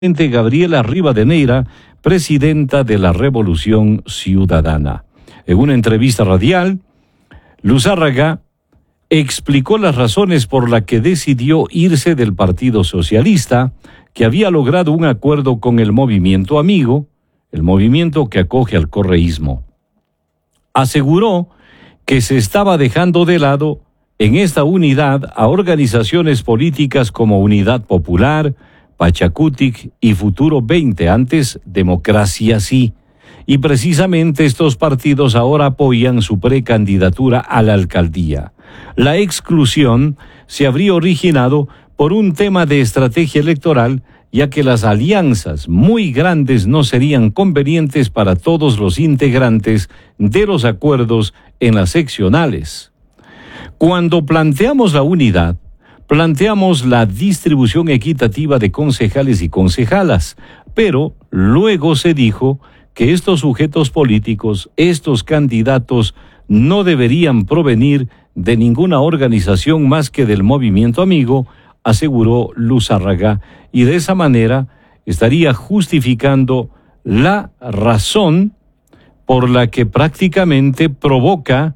Gabriela Rivadeneira, presidenta de la Revolución Ciudadana. En una entrevista radial, Luzárraga explicó las razones por las que decidió irse del Partido Socialista, que había logrado un acuerdo con el Movimiento Amigo, el movimiento que acoge al correísmo. Aseguró que se estaba dejando de lado en esta unidad a organizaciones políticas como Unidad Popular, Pachacutic y Futuro 20, antes Democracia Sí, y precisamente estos partidos ahora apoyan su precandidatura a la alcaldía. La exclusión se habría originado por un tema de estrategia electoral, ya que las alianzas muy grandes no serían convenientes para todos los integrantes de los acuerdos en las seccionales. Cuando planteamos la unidad, planteamos la distribución equitativa de concejales y concejalas, pero luego se dijo que estos sujetos políticos, estos candidatos, no deberían provenir de ninguna organización más que del Movimiento Amigo, aseguró Luzárraga, y de esa manera estaría justificando la razón por la que prácticamente provoca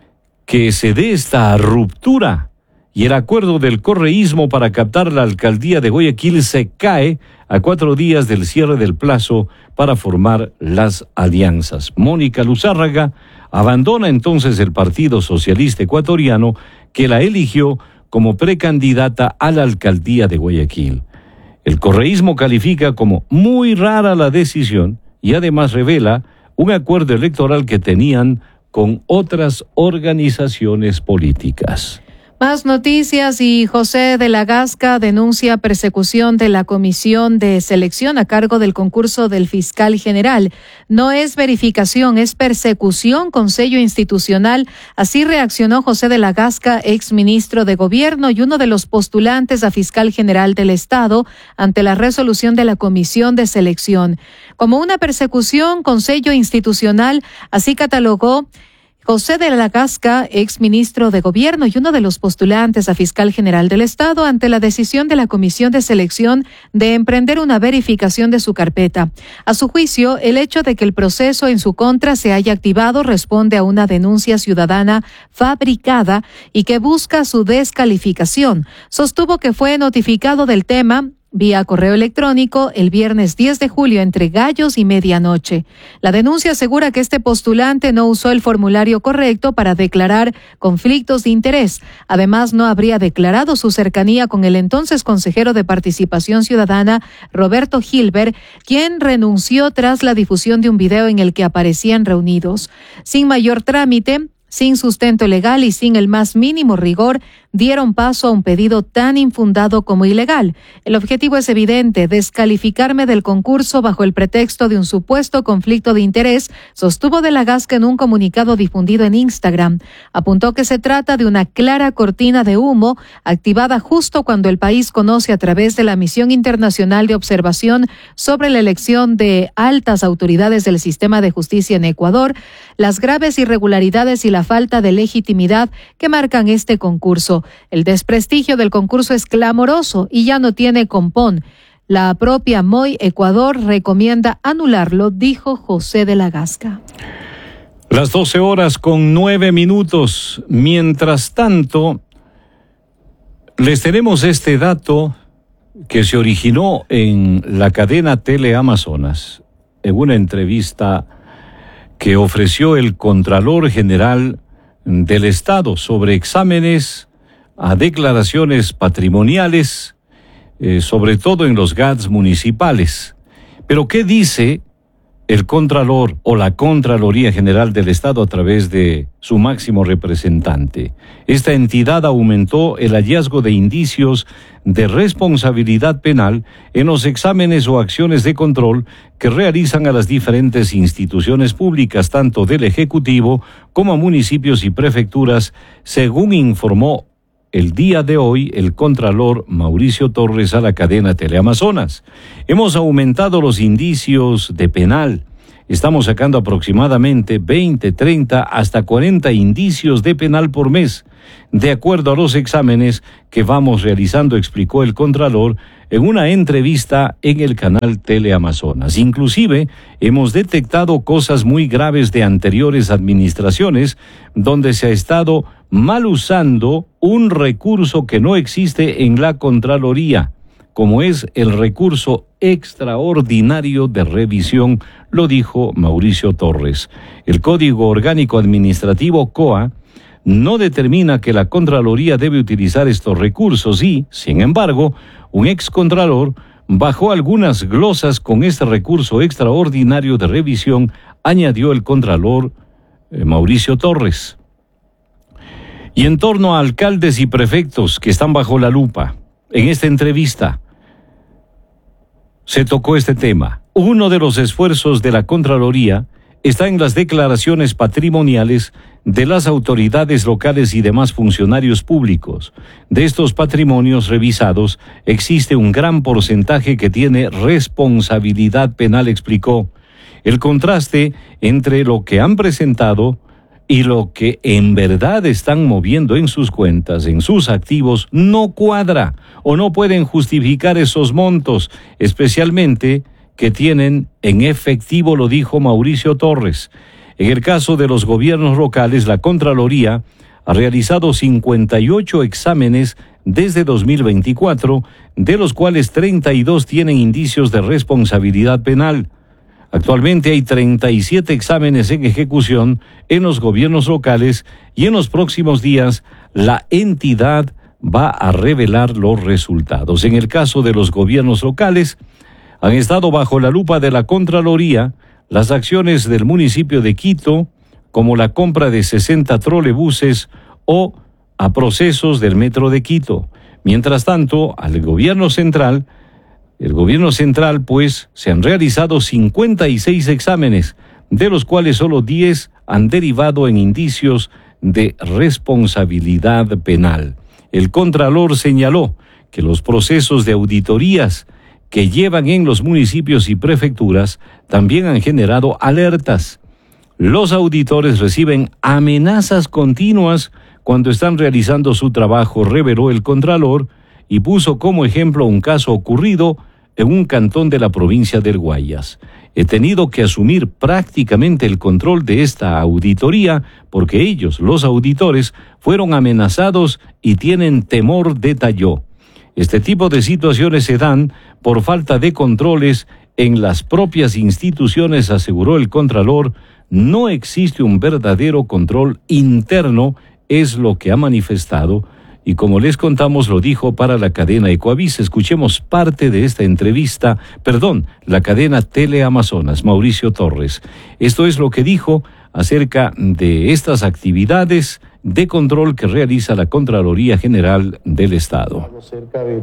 que se dé esta ruptura. Y el acuerdo del correísmo para captar la alcaldía de Guayaquil se cae a 4 días del cierre del plazo para formar las alianzas. Mónica Luzárraga abandona entonces el Partido Socialista Ecuatoriano, que la eligió como precandidata a la alcaldía de Guayaquil. El correísmo califica como muy rara la decisión y además revela un acuerdo electoral que tenían con otras organizaciones políticas. Más noticias. Y José de la Gasca denuncia persecución de la comisión de selección a cargo del concurso del fiscal general. No es verificación, es persecución con sello institucional. Así reaccionó José de la Gasca, exministro de Gobierno y uno de los postulantes a fiscal general del Estado, ante la resolución de la comisión de selección. Como una persecución con sello institucional, así catalogó José de la Gasca, exministro de Gobierno y uno de los postulantes a fiscal general del Estado, ante la decisión de la comisión de selección de emprender una verificación de su carpeta. A su juicio, el hecho de que el proceso en su contra se haya activado responde a una denuncia ciudadana fabricada y que busca su descalificación. Sostuvo que fue notificado del tema vía correo electrónico el viernes 10 de julio entre gallos y medianoche. La denuncia asegura que este postulante no usó el formulario correcto para declarar conflictos de interés. Además, no habría declarado su cercanía con el entonces consejero de Participación Ciudadana, Roberto Gilbert, quien renunció tras la difusión de un video en el que aparecían reunidos. Sin mayor trámite, sin sustento legal y sin el más mínimo rigor, dieron paso a un pedido tan infundado como ilegal. El objetivo es evidente: descalificarme del concurso bajo el pretexto de un supuesto conflicto de interés, sostuvo de la Gasca en un comunicado difundido en Instagram. Apuntó que se trata de una clara cortina de humo activada justo cuando el país conoce, a través de la Misión Internacional de Observación sobre la elección de altas autoridades del sistema de justicia en Ecuador, las graves irregularidades y la falta de legitimidad que marcan este concurso. El desprestigio del concurso es clamoroso y ya no tiene compón. La propia MOI Ecuador recomienda anularlo, dijo José de la Gasca. Las 12:09. Mientras tanto, les tenemos este dato que se originó en la cadena Teleamazonas, en una entrevista que ofreció el Contralor General del Estado sobre exámenes a declaraciones patrimoniales, sobre todo en los GATS municipales. Pero ¿qué dice el Contralor o la Contraloría General del Estado a través de su máximo representante? Esta entidad aumentó el hallazgo de indicios de responsabilidad penal en los exámenes o acciones de control que realizan a las diferentes instituciones públicas, tanto del Ejecutivo como a municipios y prefecturas, según informó el día de hoy el Contralor Mauricio Torres a la cadena Teleamazonas. Hemos aumentado los indicios de penal estamos sacando aproximadamente 20, 30, hasta 40 indicios de penal por mes, de acuerdo a los exámenes que vamos realizando, explicó el Contralor en una entrevista en el canal Teleamazonas. Inclusive, hemos detectado cosas muy graves de anteriores administraciones, donde se ha estado mal usando un recurso que no existe en la Contraloría, como es el recurso extraordinario de revisión, lo dijo Mauricio Torres. El Código Orgánico Administrativo, COA, no determina que la Contraloría debe utilizar estos recursos y, sin embargo, un excontralor bajó algunas glosas con este recurso extraordinario de revisión, añadió el Contralor Mauricio Torres. Y en torno a alcaldes y prefectos que están bajo la lupa, en esta entrevista se tocó este tema. Uno de los esfuerzos de la Contraloría está en las declaraciones patrimoniales de las autoridades locales y demás funcionarios públicos. De estos patrimonios revisados, existe un gran porcentaje que tiene responsabilidad penal, explicó. El contraste entre lo que han presentado y lo que en verdad están moviendo en sus cuentas, en sus activos, no cuadra o no pueden justificar esos montos, especialmente que tienen en efectivo, lo dijo Mauricio Torres. En el caso de los gobiernos locales, la Contraloría ha realizado 58 exámenes desde 2024, de los cuales 32 tienen indicios de responsabilidad penal. Actualmente hay 37 exámenes en ejecución en los gobiernos locales y en los próximos días la entidad va a revelar los resultados. En el caso de los gobiernos locales, han estado bajo la lupa de la Contraloría las acciones del municipio de Quito, como la compra de 60 trolebuses o a procesos del metro de Quito. Mientras tanto, el gobierno central, pues, se han realizado 56 exámenes, de los cuales solo 10 han derivado en indicios de responsabilidad penal. El Contralor señaló que los procesos de auditorías que llevan en los municipios y prefecturas también han generado alertas. Los auditores reciben amenazas continuas cuando están realizando su trabajo, reveló el Contralor, y puso como ejemplo un caso ocurrido en un cantón de la provincia del Guayas. He tenido que asumir prácticamente el control de esta auditoría porque ellos, los auditores, fueron amenazados y tienen temor, detalló. Este tipo de situaciones se dan por falta de controles en las propias instituciones, aseguró el Contralor. No existe un verdadero control interno, es lo que ha manifestado. Y como les contamos, lo dijo para la cadena Ecoavis. Escuchemos parte de esta entrevista, la cadena Teleamazonas, Mauricio Torres. Esto es lo que dijo acerca de estas actividades de control que realiza la Contraloría General del Estado. Cerca de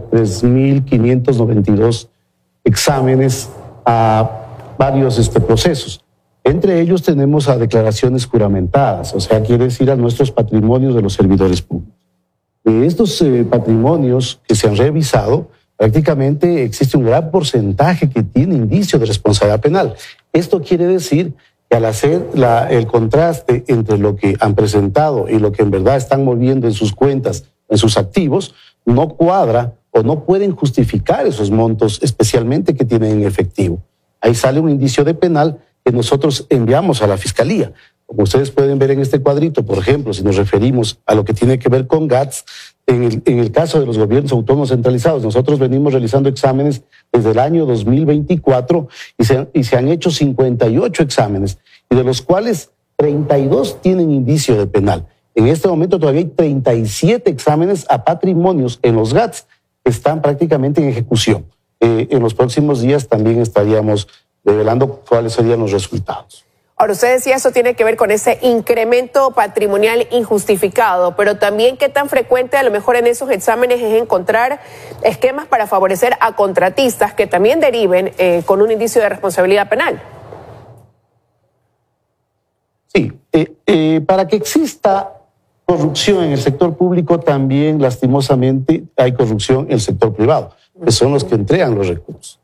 3.592 exámenes a varios procesos. Entre ellos tenemos a declaraciones juramentadas, o sea, quiere decir a nuestros patrimonios de los servidores públicos. De estos patrimonios que se han revisado, prácticamente existe un gran porcentaje que tiene indicio de responsabilidad penal. Esto quiere decir que al hacer el contraste entre lo que han presentado y lo que en verdad están moviendo en sus cuentas, en sus activos, no cuadra o no pueden justificar esos montos, especialmente que tienen en efectivo. Ahí sale un indicio de penal que nosotros enviamos a la Fiscalía. Como ustedes pueden ver en este cuadrito, por ejemplo, si nos referimos a lo que tiene que ver con GATS, en el caso de los gobiernos autónomos centralizados, nosotros venimos realizando exámenes desde el año 2024 y se han hecho 58 exámenes, y de los cuales 32 tienen indicio de penal. En este momento todavía hay 37 exámenes a patrimonios en los GATS que están prácticamente en ejecución. En los próximos días también estaríamos revelando cuáles serían los resultados. Ahora, usted decía, eso tiene que ver con ese incremento patrimonial injustificado, pero también qué tan frecuente a lo mejor en esos exámenes es encontrar esquemas para favorecer a contratistas que también deriven con un indicio de responsabilidad penal. Sí, para que exista corrupción en el sector público, también lastimosamente hay corrupción en el sector privado, que son los que entregan los recursos.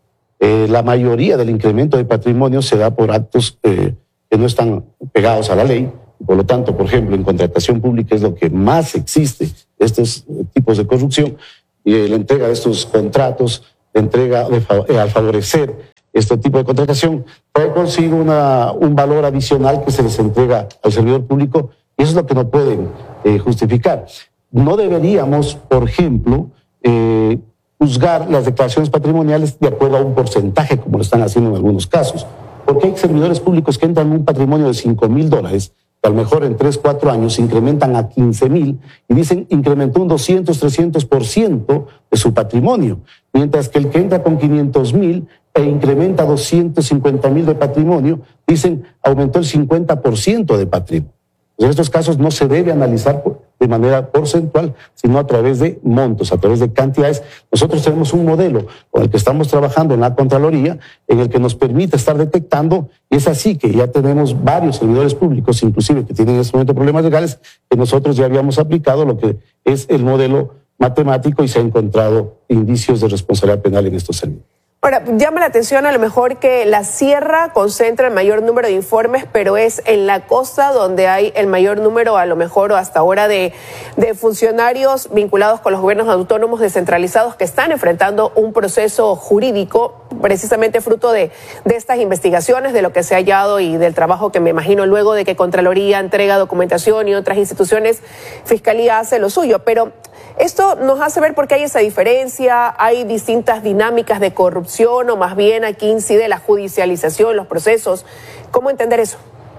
La mayoría del incremento de patrimonio se da por actos que no están pegados a la ley. Por lo tanto, por ejemplo, en contratación pública es lo que más existe, estos tipos de corrupción, y la entrega de estos contratos, la entrega al favorecer este tipo de contratación, trae consigo un valor adicional que se les entrega al servidor público, y eso es lo que no pueden justificar. No deberíamos, por ejemplo, juzgar las declaraciones patrimoniales de acuerdo a un porcentaje, como lo están haciendo en algunos casos, porque hay servidores públicos que entran en un patrimonio de $5,000, que a lo mejor en 3, 4 años se incrementan a 15,000 y dicen incrementó un 200, 300% de su patrimonio, mientras que el que entra con 500,000 e incrementa 250,000 de patrimonio, dicen aumentó el 50% de patrimonio. En estos casos no se debe analizar de manera porcentual, sino a través de montos, a través de cantidades. Nosotros tenemos un modelo con el que estamos trabajando en la Contraloría, en el que nos permite estar detectando, y es así que ya tenemos varios servidores públicos, inclusive que tienen en este momento problemas legales, que nosotros ya habíamos aplicado lo que es el modelo matemático y se han encontrado indicios de responsabilidad penal en estos servidores. Ahora, llama la atención a lo mejor que la sierra concentra el mayor número de informes, pero es en la costa donde hay el mayor número, a lo mejor hasta ahora, de funcionarios vinculados con los gobiernos autónomos descentralizados que están enfrentando un proceso jurídico precisamente fruto de estas investigaciones, de lo que se ha hallado y del trabajo que me imagino luego de que Contraloría entrega documentación y otras instituciones, Fiscalía hace lo suyo. Pero esto nos hace ver por qué hay esa diferencia, hay distintas dinámicas de corrupción o más bien aquí incide la judicialización, los procesos. ¿Cómo entender eso?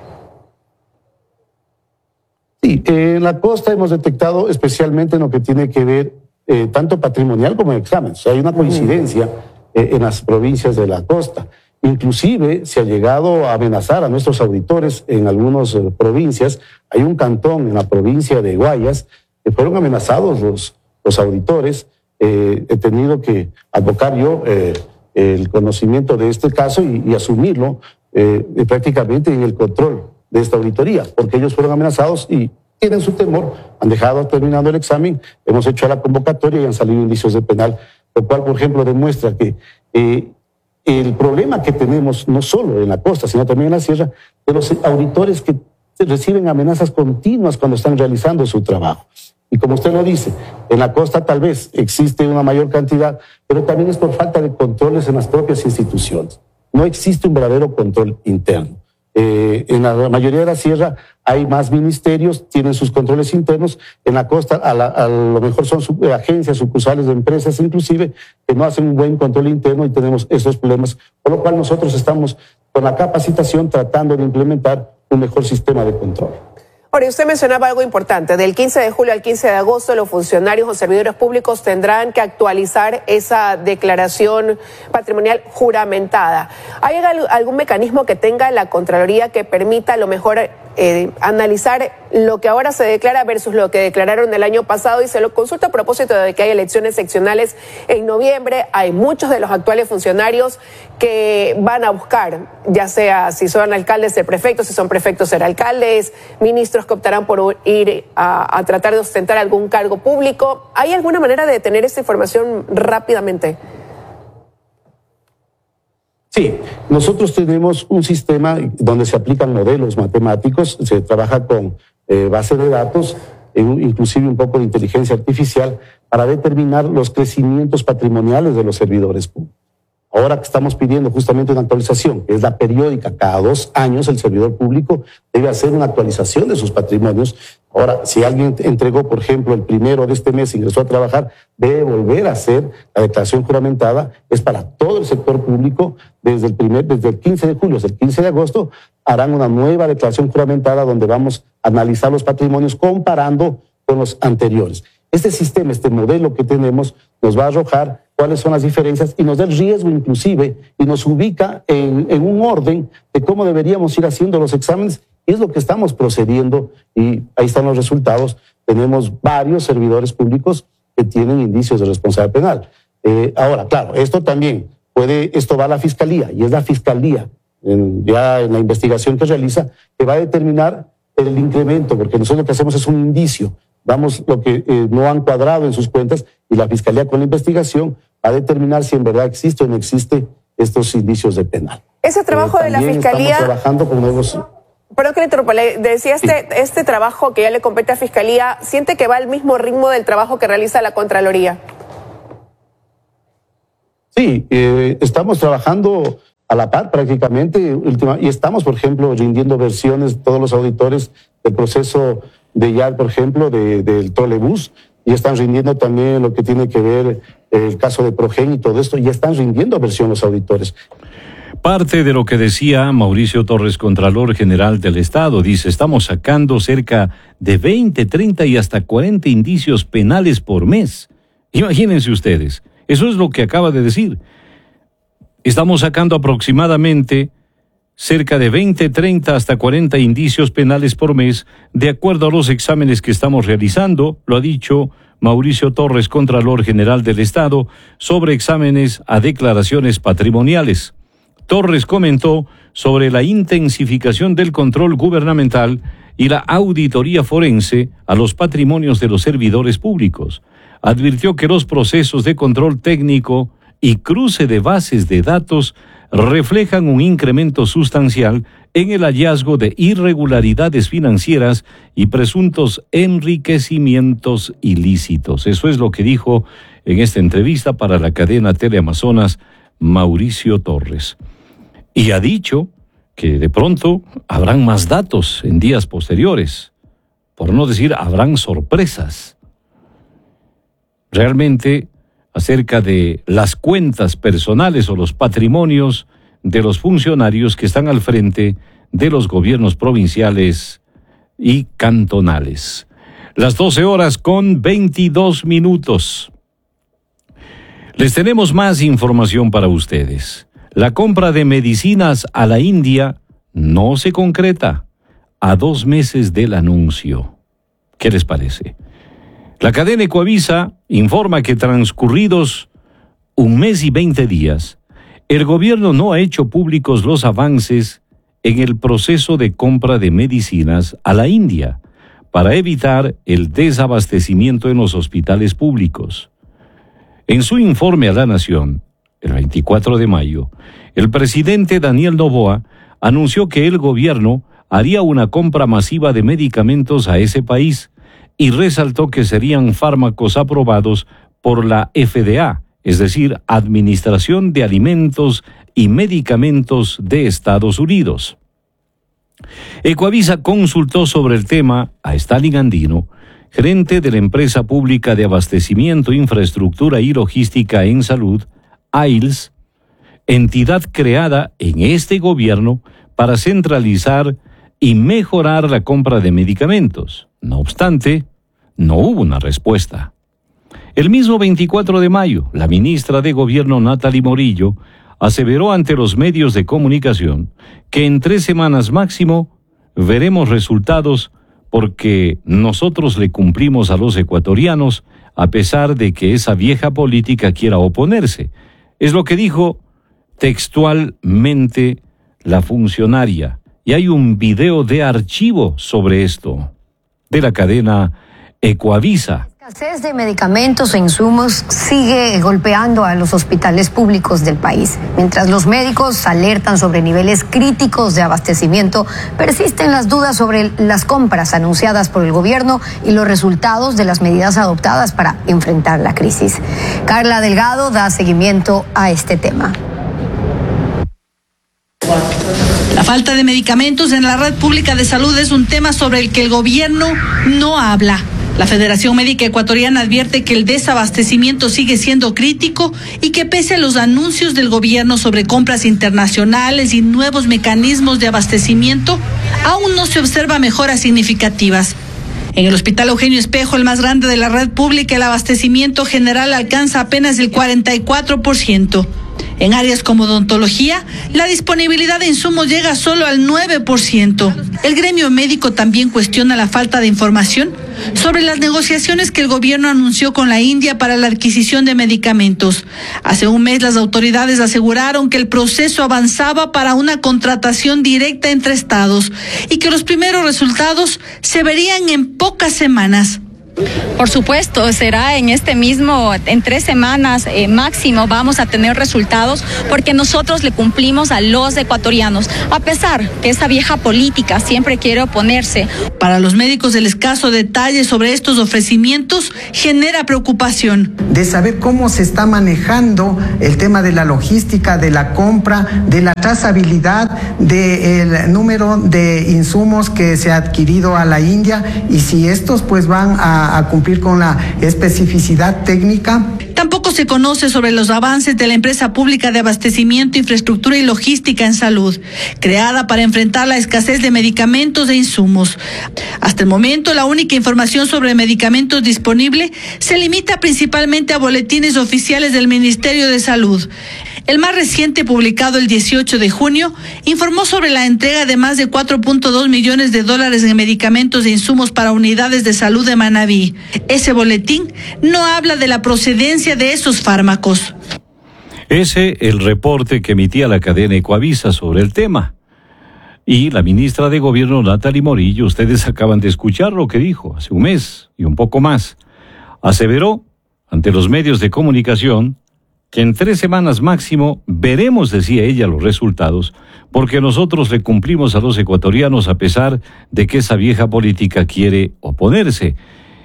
Sí, en la costa hemos detectado especialmente en lo que tiene que ver tanto patrimonial como en exámenes. O sea, hay una coincidencia en las provincias de la costa. Inclusive se ha llegado a amenazar a nuestros auditores en algunas provincias. Hay un cantón en la provincia de Guayas que fueron amenazados los auditores. He tenido que advocar yo el conocimiento de este caso y asumirlo prácticamente en el control de esta auditoría, porque ellos fueron amenazados y tienen su temor, han dejado terminando el examen, hemos hecho la convocatoria y han salido indicios de penal, lo cual, por ejemplo, demuestra que el problema que tenemos no solo en la costa, sino también en la sierra, de los auditores que reciben amenazas continuas cuando están realizando su trabajo. Y como usted lo dice, en la costa tal vez existe una mayor cantidad, pero también es por falta de controles en las propias instituciones. No existe un verdadero control interno. En la mayoría de la sierra hay más ministerios, tienen sus controles internos. En la costa a lo mejor son agencias, sucursales de empresas inclusive, que no hacen un buen control interno y tenemos esos problemas. Por lo cual nosotros estamos con la capacitación tratando de implementar un mejor sistema de control. Ahora, usted mencionaba algo importante. Del 15 de julio al 15 de agosto, los funcionarios o servidores públicos tendrán que actualizar esa declaración patrimonial juramentada. ¿Hay algún mecanismo que tenga la Contraloría que permita a lo mejor analizar lo que ahora se declara versus lo que declararon el año pasado? Y se lo consulta a propósito de que hay elecciones seccionales en noviembre. Hay muchos de los actuales funcionarios que van a buscar, ya sea si son alcaldes ser prefectos, si son prefectos ser alcaldes, ministros que optarán por ir a tratar de ostentar algún cargo público. ¿Hay alguna manera de tener esta información rápidamente? Sí, nosotros tenemos un sistema donde se aplican modelos matemáticos, se trabaja con base de datos, inclusive un poco de inteligencia artificial, para determinar los crecimientos patrimoniales de los servidores públicos. Ahora que estamos pidiendo justamente una actualización, que es la periódica, cada 2 años el servidor público debe hacer una actualización de sus patrimonios. Ahora, si alguien entregó, por ejemplo, el 1 de este mes, ingresó a trabajar, debe volver a hacer la declaración juramentada. Es para todo el sector público. Desde el 15 de julio hasta el 15 de agosto harán una nueva declaración juramentada donde vamos a analizar los patrimonios comparando con los anteriores. Este sistema, este modelo que tenemos, nos va a arrojar cuáles son las diferencias y nos da el riesgo inclusive y nos ubica en un orden de cómo deberíamos ir haciendo los exámenes, y es lo que estamos procediendo y ahí están los resultados. Tenemos varios servidores públicos que tienen indicios de responsabilidad penal. Ahora, claro, esto va a la Fiscalía y es la Fiscalía, ya en la investigación que realiza, que va a determinar el incremento, porque nosotros lo que hacemos es un indicio. Damos lo que no han cuadrado en sus cuentas y la Fiscalía con la investigación va a determinar si en verdad existe o no existe estos indicios de penal. Ese trabajo de la Fiscalía... Estamos trabajando con nuevos... Perdón que le interrumpa, le decía este trabajo que ya le compete a Fiscalía, ¿siente que va al mismo ritmo del trabajo que realiza la Contraloría? Sí, estamos trabajando a la par prácticamente y estamos, por ejemplo, rindiendo versiones, todos los auditores del proceso de YAR, por ejemplo, del trolebús, y están rindiendo también lo que tiene que ver el caso de Progen y todo esto, y están rindiendo versión los auditores. Parte de lo que decía Mauricio Torres, Contralor General del Estado, dice, estamos sacando cerca de 20, 30 y hasta 40 indicios penales por mes. Imagínense ustedes, eso es lo que acaba de decir. Estamos sacando aproximadamente cerca de 20, 30 hasta 40 indicios penales por mes, de acuerdo a los exámenes que estamos realizando, lo ha dicho Mauricio Torres, Contralor General del Estado, sobre exámenes a declaraciones patrimoniales. Torres comentó sobre la intensificación del control gubernamental y la auditoría forense a los patrimonios de los servidores públicos. Advirtió que los procesos de control técnico y cruce de bases de datos reflejan un incremento sustancial en el hallazgo de irregularidades financieras y presuntos enriquecimientos ilícitos. Eso es lo que dijo en esta entrevista para la cadena Teleamazonas Mauricio Torres. Y ha dicho que de pronto habrán más datos en días posteriores, por no decir habrán sorpresas. Realmente acerca de las cuentas personales o los patrimonios de los funcionarios que están al frente de los gobiernos provinciales y cantonales. Las 12:22. Les tenemos más información para ustedes. La compra de medicinas a la India no se concreta a 2 meses del anuncio. ¿Qué les parece? La cadena Ecuavisa informa que transcurridos 1 mes y 20 días, el gobierno no ha hecho públicos los avances en el proceso de compra de medicinas a la India para evitar el desabastecimiento en los hospitales públicos. En su informe a la Nación, el 24 de mayo, el presidente Daniel Noboa anunció que el gobierno haría una compra masiva de medicamentos a ese país y resaltó que serían fármacos aprobados por la FDA, es decir, Administración de Alimentos y Medicamentos de Estados Unidos. Ecuavisa consultó sobre el tema a Stalin Andino, gerente de la Empresa Pública de Abastecimiento, Infraestructura y Logística en Salud, AILS, entidad creada en este gobierno para centralizar y mejorar la compra de medicamentos. No obstante, no hubo una respuesta. El mismo 24 de mayo, la ministra de Gobierno Natalie Morillo aseveró ante los medios de comunicación que en 3 semanas máximo veremos resultados porque nosotros le cumplimos a los ecuatorianos a pesar de que esa vieja política quiera oponerse. Es lo que dijo textualmente la funcionaria. Y hay un video de archivo sobre esto, de la cadena Ecuavisa. La escasez de medicamentos e insumos sigue golpeando a los hospitales públicos del país. Mientras los médicos alertan sobre niveles críticos de abastecimiento, persisten las dudas sobre las compras anunciadas por el gobierno y los resultados de las medidas adoptadas para enfrentar la crisis. Carla Delgado da seguimiento a este tema. La falta de medicamentos en la red pública de salud es un tema sobre el que el gobierno no habla. La Federación Médica Ecuatoriana advierte que el desabastecimiento sigue siendo crítico y que pese a los anuncios del gobierno sobre compras internacionales y nuevos mecanismos de abastecimiento, aún no se observa mejoras significativas. En el Hospital Eugenio Espejo, el más grande de la red pública, el abastecimiento general alcanza apenas el 44%. En áreas como odontología, la disponibilidad de insumos llega solo al 9%. El gremio médico también cuestiona la falta de información sobre las negociaciones que el gobierno anunció con la India para la adquisición de medicamentos. Hace un mes las autoridades aseguraron que el proceso avanzaba para una contratación directa entre estados y que los primeros resultados se verían en pocas semanas. Por supuesto, será en 3 semanas máximo vamos a tener resultados, porque nosotros le cumplimos a los ecuatorianos, a pesar que esa vieja política siempre quiere oponerse. Para los médicos, el escaso detalle sobre estos ofrecimientos genera preocupación. De saber cómo se está manejando el tema de la logística, de la compra, de la trazabilidad, del número de insumos que se ha adquirido a la India, y si estos pues van a cumplir con la especificidad técnica. Tampoco se conoce sobre los avances de la empresa pública de abastecimiento, infraestructura y logística en salud, creada para enfrentar la escasez de medicamentos e insumos. Hasta el momento, la única información sobre medicamentos disponible se limita principalmente a boletines oficiales del Ministerio de Salud. El más reciente, publicado el 18 de junio, informó sobre la entrega de más de $4.2 millones en medicamentos e insumos para unidades de salud de Manabí. Ese boletín no habla de la procedencia de esos fármacos. Ese el reporte que emitía la cadena Ecuavisa sobre el tema. Y la ministra de Gobierno, Natalie Morillo, ustedes acaban de escuchar lo que dijo hace un mes y un poco más. Aseveró ante los medios de comunicación que en 3 semanas máximo veremos, decía ella, los resultados, porque nosotros le cumplimos a los ecuatorianos a pesar de que esa vieja política quiere oponerse.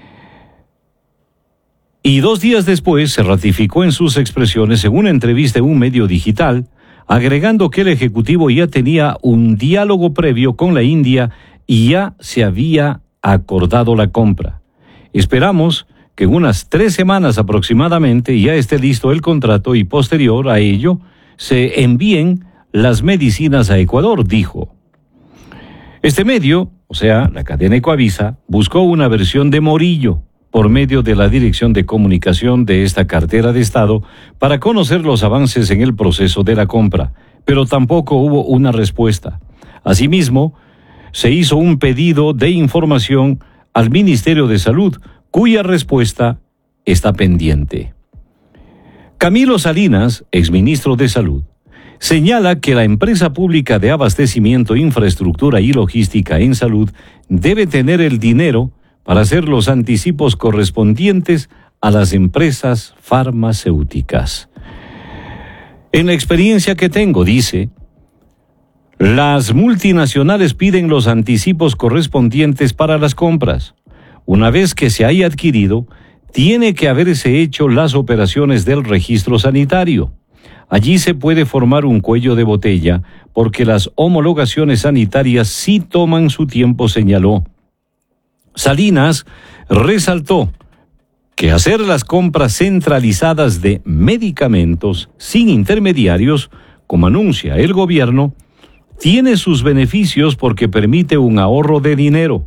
Y 2 días después se ratificó en sus expresiones en una entrevista en un medio digital, agregando que el Ejecutivo ya tenía un diálogo previo con la India y ya se había acordado la compra. Esperamos que en unas 3 semanas aproximadamente ya esté listo el contrato y posterior a ello se envíen las medicinas a Ecuador, dijo. Este medio, o sea, la cadena Ecuavisa, buscó una versión de Morillo por medio de la Dirección de Comunicación de esta cartera de Estado para conocer los avances en el proceso de la compra, pero tampoco hubo una respuesta. Asimismo, se hizo un pedido de información al Ministerio de Salud, cuya respuesta está pendiente. Camilo Salinas, exministro de Salud, señala que la empresa pública de abastecimiento, infraestructura y logística en salud debe tener el dinero para hacer los anticipos correspondientes a las empresas farmacéuticas. En la experiencia que tengo, dice, las multinacionales piden los anticipos correspondientes para las compras. Una vez que se haya adquirido, tiene que haberse hecho las operaciones del registro sanitario. Allí se puede formar un cuello de botella porque las homologaciones sanitarias sí toman su tiempo, señaló. Salinas resaltó que hacer las compras centralizadas de medicamentos sin intermediarios, como anuncia el gobierno, tiene sus beneficios porque permite un ahorro de dinero.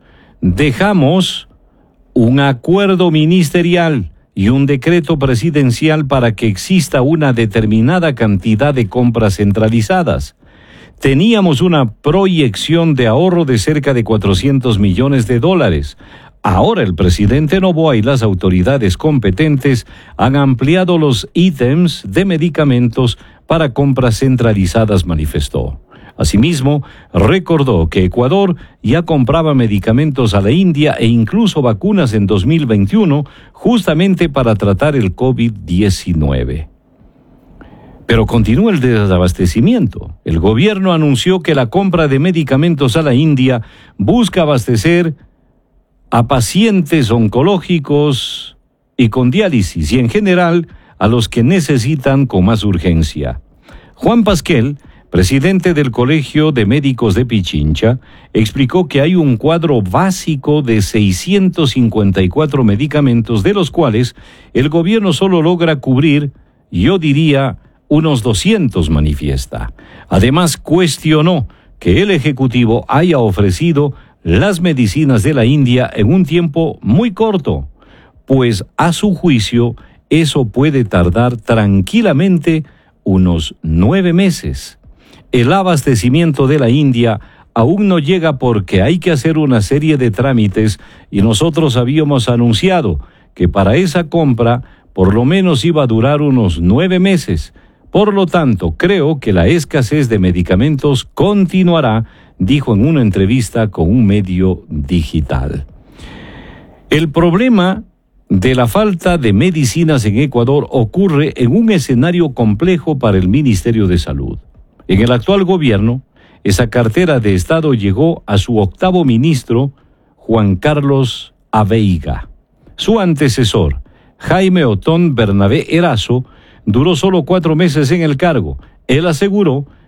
Dejamos un acuerdo ministerial y un decreto presidencial para que exista una determinada cantidad de compras centralizadas. Teníamos una proyección de ahorro de cerca de $400 millones. Ahora el presidente Noboa y las autoridades competentes han ampliado los ítems de medicamentos para compras centralizadas, manifestó. Asimismo, recordó que Ecuador ya compraba medicamentos a la India e incluso vacunas en 2021, justamente para tratar el COVID-19. Pero continúa el desabastecimiento. El gobierno anunció que la compra de medicamentos a la India busca abastecer a pacientes oncológicos y con diálisis y en general a los que necesitan con más urgencia. Juan Pasquel, presidente del Colegio de Médicos de Pichincha, explicó que hay un cuadro básico de 654 medicamentos, de los cuales el gobierno solo logra cubrir, yo diría, unos 200, manifiesta. Además, cuestionó que el Ejecutivo haya ofrecido las medicinas de la India en un tiempo muy corto, pues a su juicio eso puede tardar tranquilamente unos 9 meses. El abastecimiento de la India aún no llega porque hay que hacer una serie de trámites y nosotros habíamos anunciado que para esa compra por lo menos iba a durar unos 9 meses. Por lo tanto, creo que la escasez de medicamentos continuará, dijo en una entrevista con un medio digital. El problema de la falta de medicinas en Ecuador ocurre en un escenario complejo para el Ministerio de Salud. En el actual gobierno, esa cartera de Estado llegó a su octavo ministro, Juan Carlos Aveiga. Su antecesor, Jaime Otón Bernabé Erazo, duró solo 4 meses en el cargo. Él aseguró